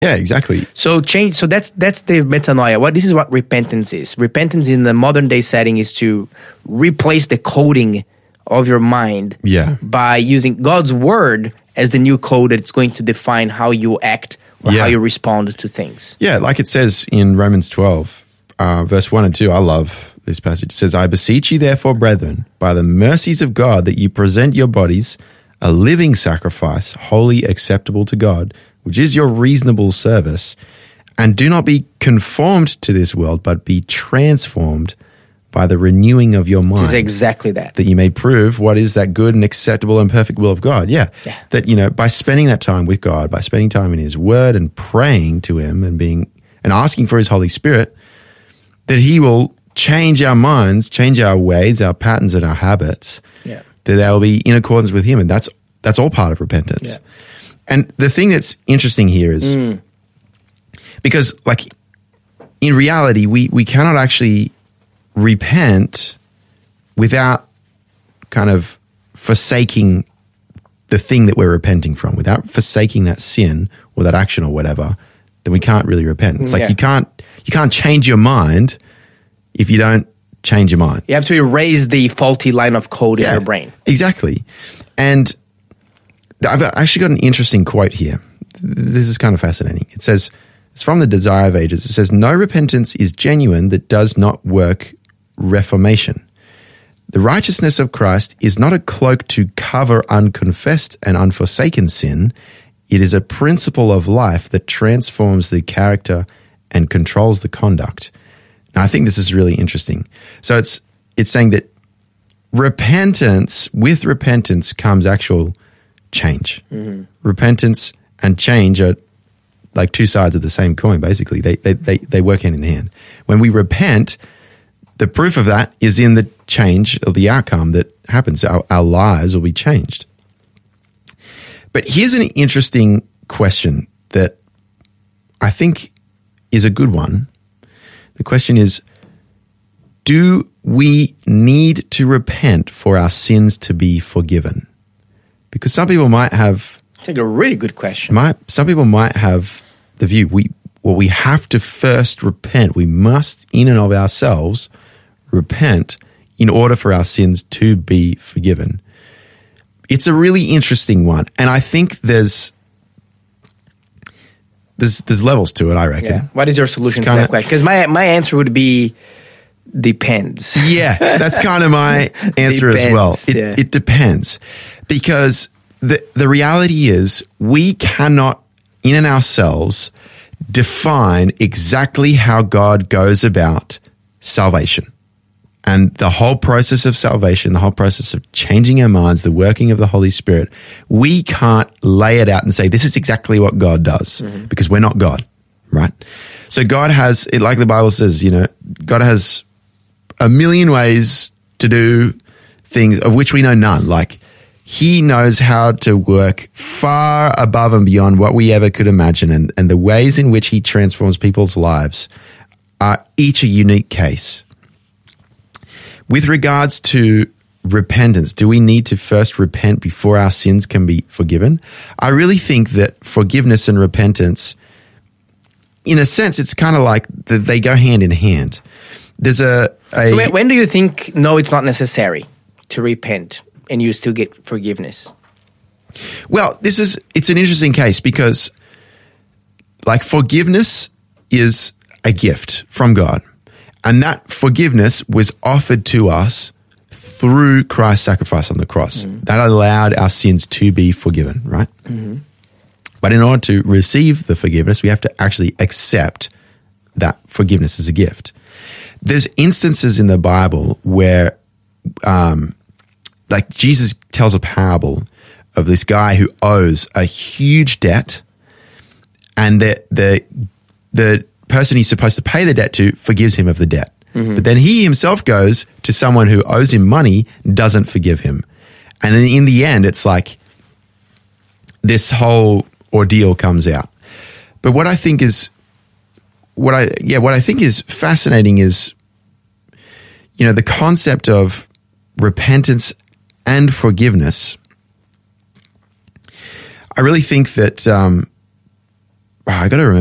Yeah, exactly. So change. So that's the metanoia. This is what repentance is. Repentance in the modern day setting is to replace the coding of your mind by using God's word as the new code that's going to define how you act or how you respond to things. Yeah, like it says in Romans 12, verse 1 and 2. I love this passage. It says, I beseech you therefore, brethren, by the mercies of God, that you present your bodies a living sacrifice, wholly acceptable to God, which is your reasonable service, and do not be conformed to this world, but be transformed by the renewing of your mind. It's exactly that. That you may prove what is that good and acceptable and perfect will of God. Yeah. That, by spending that time with God, by spending time in his word and praying to him and asking for his Holy Spirit, that he will change our minds, change our ways, our patterns and our habits, that they will be in accordance with him. And that's all part of repentance. Yeah. And the thing that's interesting here is because, like, in reality, we cannot actually repent without kind of forsaking the thing that we're repenting from, without forsaking that sin or that action or whatever, then we can't really repent. It's like you can't change your mind if you don't change your mind. You have to erase the faulty line of code in your brain. Exactly. And I've actually got an interesting quote here. This is kind of fascinating. It says, it's from the Desire of Ages. It says, no repentance is genuine that does not work reformation. The righteousness of Christ is not a cloak to cover unconfessed and unforsaken sin. It is a principle of life that transforms the character and controls the conduct. Now, I think this is really interesting. So it's saying that with repentance comes actual change. Mm-hmm. Repentance and change are like two sides of the same coin, basically. They work hand in hand. When we repent, the proof of that is in the change of the outcome that happens. Our lives will be changed. But here's an interesting question that I think is a good one. The question is, do we need to repent for our sins to be forgiven? Because some people might have... I think a really good question. Some people might have the view, we have to first repent. We must, in and of ourselves, repent in order for our sins to be forgiven. It's a really interesting one. And I think there's levels to it, I reckon. Yeah. What is your solution to that question? Because my answer would be depends. Yeah, that's kind of my answer as well. It depends. Because the reality is we cannot, in and ourselves, define exactly how God goes about salvation. And the whole process of salvation, the whole process of changing our minds, the working of the Holy Spirit, we can't lay it out and say, this is exactly what God does, because we're not God, right? So God has, like the Bible says, God has a million ways to do things of which we know none. Like, he knows how to work far above and beyond what we ever could imagine. And the ways in which he transforms people's lives are each a unique case. With regards to repentance, do we need to first repent before our sins can be forgiven? I really think that forgiveness and repentance, in a sense, it's kind of like they go hand in hand. There's When do you think, no, it's not necessary to repent and you still get forgiveness? Well, it's an interesting case because, like, forgiveness is a gift from God. And that forgiveness was offered to us through Christ's sacrifice on the cross. Mm-hmm. That allowed our sins to be forgiven, right? Mm-hmm. But in order to receive the forgiveness, we have to actually accept that forgiveness as a gift. There's instances in the Bible where, like, Jesus tells a parable of this guy who owes a huge debt, and the person he's supposed to pay the debt to forgives him of the debt. Mm-hmm. But then he himself goes to someone who owes him money, doesn't forgive him. And then in the end, it's like this whole ordeal comes out. But what I think is fascinating is, the concept of repentance and forgiveness. I really think that I got to remember